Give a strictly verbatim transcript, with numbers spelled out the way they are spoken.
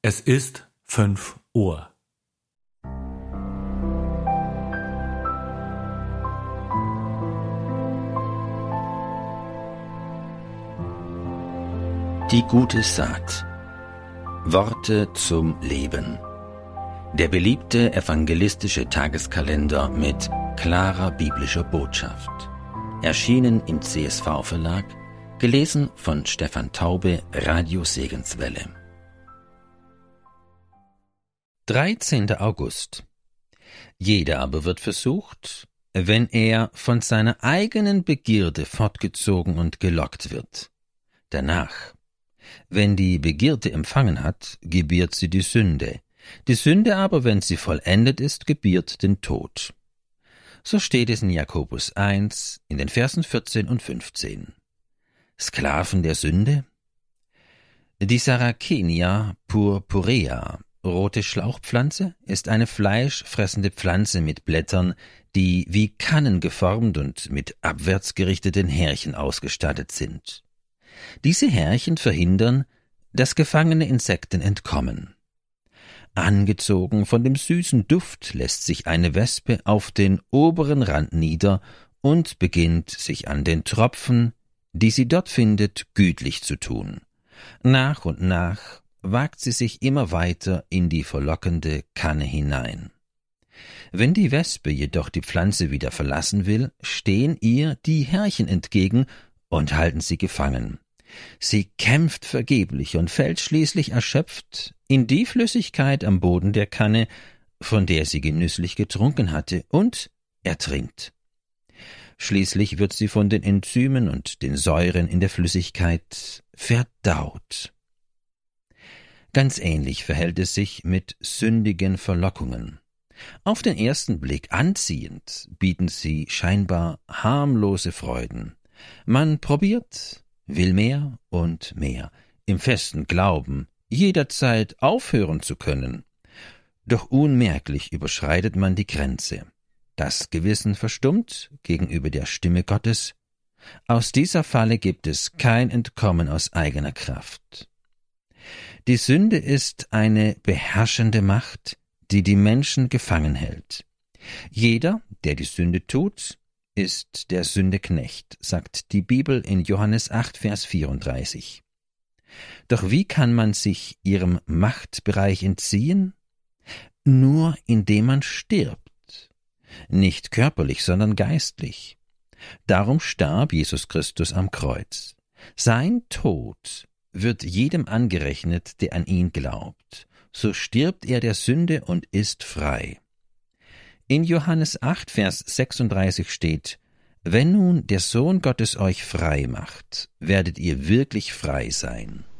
Es ist fünf Uhr. Die gute Saat. Worte zum Leben. Der beliebte evangelistische Tageskalender mit klarer biblischer Botschaft. Erschienen im C S V-Verlag, gelesen von Stefan Taube, Radio Segenswelle. dreizehnter August. Jeder aber wird versucht, wenn er von seiner eigenen Begierde fortgezogen und gelockt wird. Danach, wenn die Begierde empfangen hat, gebiert sie die Sünde. Die Sünde aber, wenn sie vollendet ist, gebiert den Tod. So steht es in Jakobus eins, in den Versen vierzehn und fünfzehn. Sklaven der Sünde? Die Sarracenia purpurea, rote Schlauchpflanze, ist eine fleischfressende Pflanze mit Blättern, die wie Kannen geformt und mit abwärts gerichteten Härchen ausgestattet sind. Diese Härchen verhindern, dass gefangene Insekten entkommen. Angezogen von dem süßen Duft lässt sich eine Wespe auf den oberen Rand nieder und beginnt, sich an den Tropfen, die sie dort findet, gütlich zu tun. Nach und nach wagt sie sich immer weiter in die verlockende Kanne hinein. Wenn die Wespe jedoch die Pflanze wieder verlassen will, stehen ihr die Härchen entgegen und halten sie gefangen. Sie kämpft vergeblich und fällt schließlich erschöpft in die Flüssigkeit am Boden der Kanne, von der sie genüsslich getrunken hatte, und ertrinkt. Schließlich wird sie von den Enzymen und den Säuren in der Flüssigkeit verdaut. Ganz ähnlich verhält es sich mit sündigen Verlockungen. Auf den ersten Blick anziehend bieten sie scheinbar harmlose Freuden. Man probiert, will mehr und mehr, im festen Glauben, jederzeit aufhören zu können. Doch unmerklich überschreitet man die Grenze. Das Gewissen verstummt gegenüber der Stimme Gottes. Aus dieser Falle gibt es kein Entkommen aus eigener Kraft. Die Sünde ist eine beherrschende Macht, die die Menschen gefangen hält. Jeder, der die Sünde tut, ist der Sünde Knecht, sagt die Bibel in Johannes acht, Vers vierunddreißig. Doch wie kann man sich ihrem Machtbereich entziehen? Nur indem man stirbt. Nicht körperlich, sondern geistlich. Darum starb Jesus Christus am Kreuz. Sein Tod wird jedem angerechnet, der an ihn glaubt. So stirbt er der Sünde und ist frei. In Johannes acht, Vers sechsunddreißig steht: Wenn nun der Sohn Gottes euch frei macht, werdet ihr wirklich frei sein.